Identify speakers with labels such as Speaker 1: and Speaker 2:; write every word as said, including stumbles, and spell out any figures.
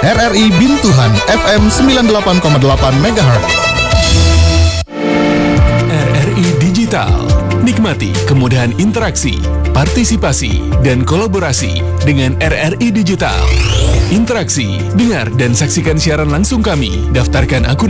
Speaker 1: R R I Bintuhan F M sembilan puluh delapan koma delapan megahertz.
Speaker 2: R R I Digital. Nikmati kemudahan interaksi, partisipasi, dan kolaborasi dengan R R I Digital. Interaksi, dengar dan saksikan siaran langsung kami. Daftarkan akun